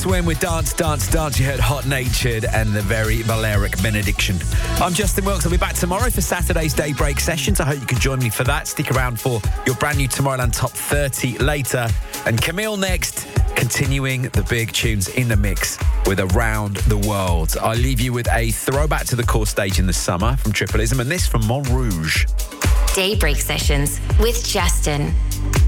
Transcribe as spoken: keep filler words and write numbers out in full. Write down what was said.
Swim with Dance, Dance, Dance. You heard Hot Natured and the very Valeric Benediction. I'm Justin Wilkes. I'll be back tomorrow for Saturday's Daybreak sessions. I hope you can join me for that. Stick around for your brand new Tomorrowland Top thirty later. And Camille next, continuing the big tunes in the mix with Around the World. I'll leave you with a throwback to the core stage in the summer from Tripleism and this from Montrouge. Daybreak sessions with Justin.